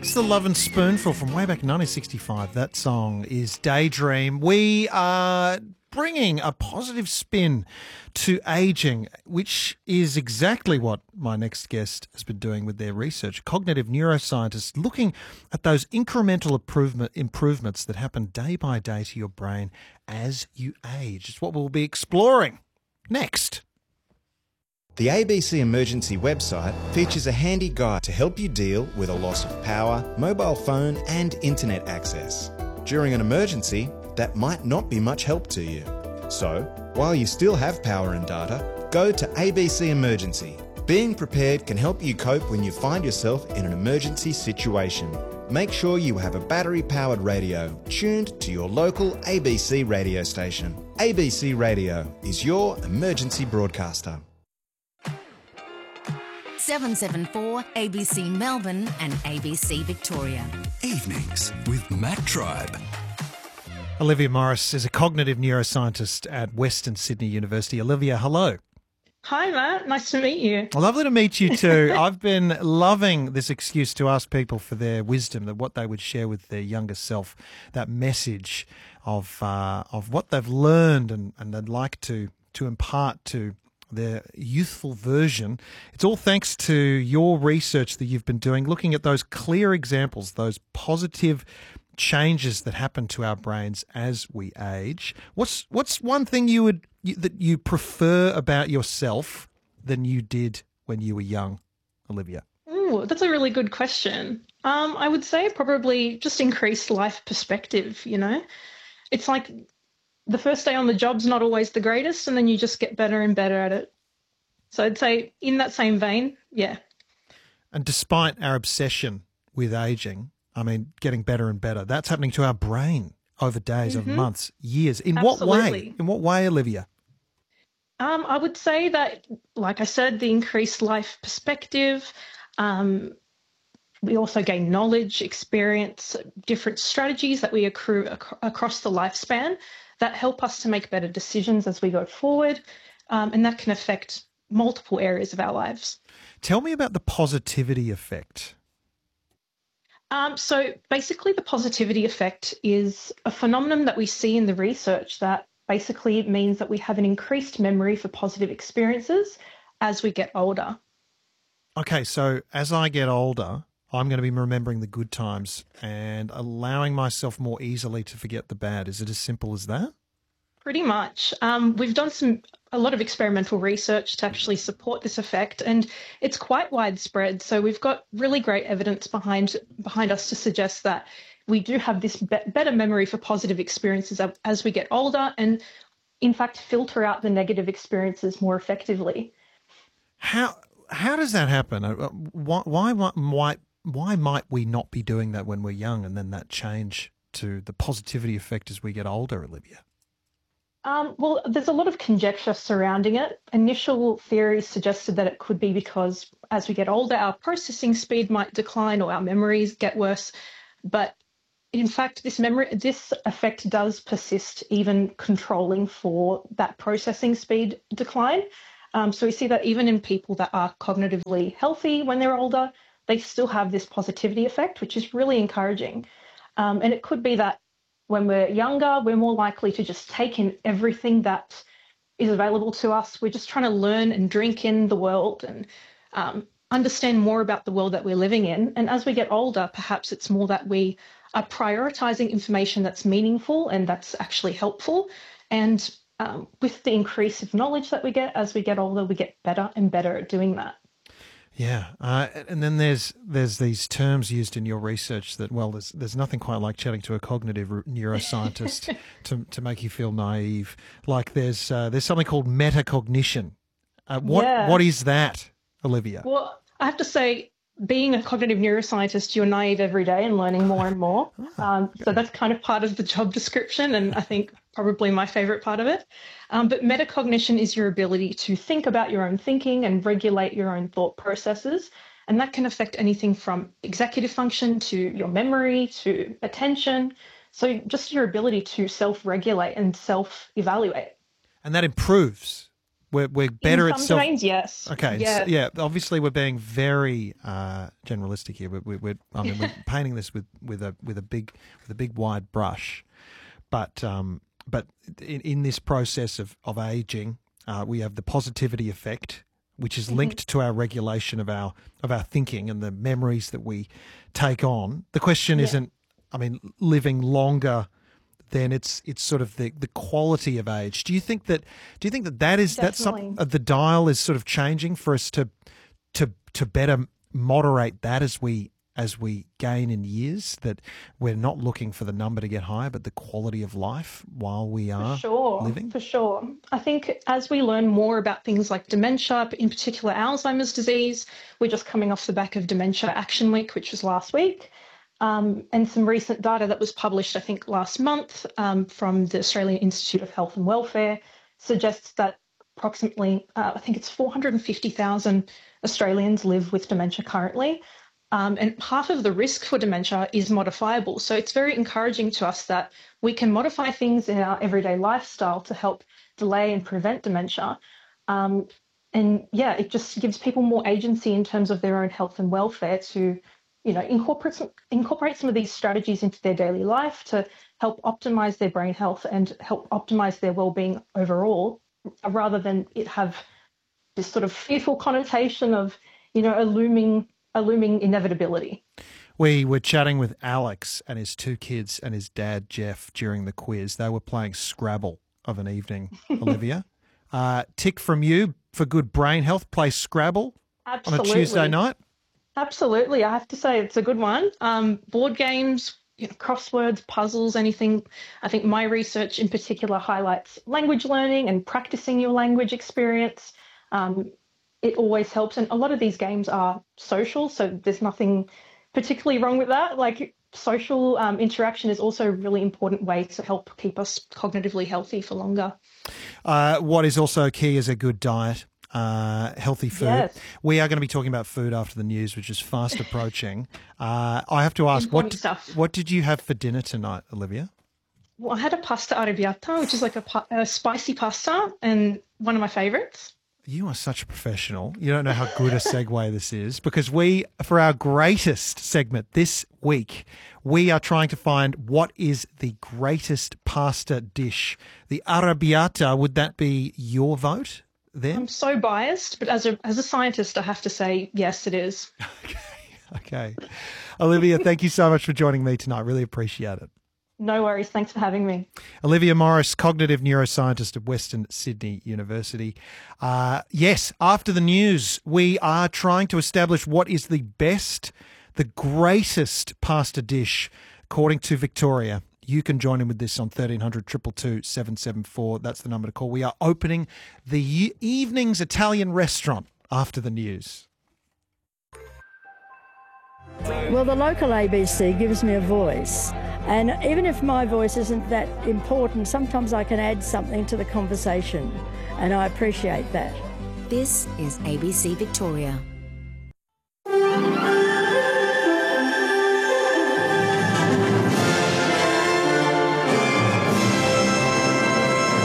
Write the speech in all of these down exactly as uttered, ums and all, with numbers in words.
It's the Love and Spoonful from way back in nineteen sixty-five. That song is Daydream. We are bringing a positive spin to ageing, which is exactly what my next guest has been doing with their research. Cognitive neuroscientists looking at those incremental improvement, improvements that happen day by day to your brain as you age. It's what we'll be exploring next. The A B C Emergency website features a handy guide to help you deal with a loss of power, mobile phone and internet access. During an emergency, that might not be much help to you. So, while you still have power and data, go to A B C Emergency. Being prepared can help you cope when you find yourself in an emergency situation. Make sure you have a battery-powered radio tuned to your local A B C radio station. A B C Radio is your emergency broadcaster. seven seven four A B C Melbourne and A B C Victoria. Evenings with Matt Tribe. Olivia Morris is a cognitive neuroscientist at Western Sydney University. Olivia, hello. Hi, Matt. Nice to meet you. Lovely to meet you too. I've been loving this excuse to ask people for their wisdom, that what they would share with their younger self, that message of uh, of what they've learned and, and they'd like to to impart to their youthful version. It's all thanks to your research that you've been doing, looking at those clear examples, those positive changes that happen to our brains as we age. What's what's one thing you would you, that you prefer about yourself than you did when you were young, Olivia? Ooh, that's a really good question. Um, I would say probably just increased life perspective, you know? It's like the first day on the job's not always the greatest, and then you just get better and better at it. So I'd say in that same vein, yeah. And despite our obsession with aging, I mean, getting better and better, that's happening to our brain over days, Mm-hmm. over months, years. In Absolutely. what way? In what way, Olivia? Um, I would say that, like I said, the increased life perspective, um, we also gain knowledge, experience, different strategies that we accrue ac- across the lifespan that help us to make better decisions as we go forward, um, and that can affect multiple areas of our lives. Tell me about the positivity effect. Um, so basically the positivity effect is a phenomenon that we see in the research that basically means that we have an increased memory for positive experiences as we get older. Okay, so as I get older, I'm going to be remembering the good times and allowing myself more easily to forget the bad. Is it as simple as that? Pretty much. Um, we've done some a lot of experimental research to actually support this effect, and it's quite widespread. So we've got really great evidence behind behind us to suggest that we do have this be- better memory for positive experiences as, as we get older, and in fact filter out the negative experiences more effectively. How how does that happen? Uh, Why why why why might we not be doing that when we're young, and then that change to the positivity effect as we get older, Olivia? Um, well, there's a lot of conjecture surrounding it. Initial theories suggested that it could be because as we get older, our processing speed might decline or our memories get worse. But in fact, this memory, this effect does persist, even controlling for that processing speed decline. Um, so we see that even in people that are cognitively healthy when they're older, they still have this positivity effect, which is really encouraging. Um, and it could be that when we're younger, we're more likely to just take in everything that is available to us. We're just trying to learn and drink in the world and um, understand more about the world that we're living in. And as we get older, perhaps it's more that we are prioritizing information that's meaningful and that's actually helpful. And um, with the increase of knowledge that we get as we get older, we get better and better at doing that. Yeah, uh, and then there's there's these terms used in your research that, well, there's there's nothing quite like chatting to a cognitive neuroscientist to to make you feel naive. Like there's uh, there's something called metacognition. Uh, what Yeah. what is that, Olivia? Well, I have to say, being a cognitive neuroscientist, you're naive every day and learning more and more. Um, so that's kind of part of the job description, and I think probably my favorite part of it. Um, but metacognition is your ability to think about your own thinking and regulate your own thought processes. And that can affect anything from executive function to your memory to attention. So just your ability to self-regulate and self-evaluate. And that improves We're we're better In at some self. domains, yes. Okay, Yeah. so, yeah. Obviously, we're being very uh, generalistic here. We're, we're, we're I mean, we're painting this with, with a with a big with a big wide brush, but um, but in, in this process of of aging, uh, we have the positivity effect, which is linked Mm-hmm. to our regulation of our of our thinking and the memories that we take on. The question Yeah. isn't, I mean, living longer. Then it's it's sort of the, the quality of age. Do you think that do you think that that is that's Definitely. something uh, the dial is sort of changing for us to to to better moderate that as we as we gain in years, that we're not looking for the number to get higher, but the quality of life while we are For sure, living? for sure. I think as we learn more about things like dementia, in particular Alzheimer's disease, we're just coming off the back of Dementia Action Week, which was last week, um, and some recent data that was published, I think, last month um, from the Australian Institute of Health and Welfare suggests that approximately, uh, I think it's four hundred fifty thousand Australians live with dementia currently. Um, and half of the risk for dementia is modifiable. So it's very encouraging to us that we can modify things in our everyday lifestyle to help delay and prevent dementia. Um, and yeah, it just gives people more agency in terms of their own health and welfare to, you know, incorporate some, incorporate some of these strategies into their daily life to help optimize their brain health and help optimize their well-being overall, rather than it have this sort of fearful connotation of, you know, a looming a looming inevitability. We were chatting with Alex and his two kids and his dad, Jeff, during the quiz. They were playing Scrabble of an evening, Olivia. Uh, tick from you for good brain health, play Scrabble Absolutely. on a Tuesday night. Absolutely. I have to say it's a good one. Um, board games, you know, crosswords, puzzles, anything. I think my research in particular highlights language learning and practicing your language experience. Um, it always helps. And a lot of these games are social, so there's nothing particularly wrong with that. Like social um, interaction is also a really important way to help keep us cognitively healthy for longer. Uh, what is also key is a good diet, uh, healthy food. Yes. We are going to be talking about food after the news, which is fast approaching. Uh, I have to ask, what Important did, stuff. what did you have for dinner tonight, Olivia? Well, I had a pasta arrabbiata, which is like a, pa- a spicy pasta and one of my favourites. You are such a professional. You don't know how good a segue this is, because we, for our greatest segment this week, we are trying to find what is the greatest pasta dish. The arrabbiata, would that be your vote then? I'm so biased, but as a as a scientist, I have to say yes, it is. Okay. Olivia, thank you so much for joining me tonight. Really appreciate it. No worries. Thanks for having me. Olivia Morris, cognitive neuroscientist at Western Sydney University. Uh, yes, after the news, we are trying to establish what is the best, the greatest pasta dish, according to Victoria. You can join in with this on thirteen hundred, two two two, seven seven four. That's the number to call. We are opening the e- evening's Italian restaurant after the news. Well, the local A B C gives me a voice. And even if my voice isn't that important, sometimes I can add something to the conversation. And I appreciate that. This is A B C Victoria.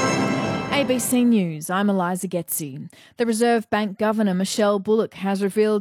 A B C News, I'm Eliza Getzi. The Reserve Bank Governor Michelle Bullock has revealed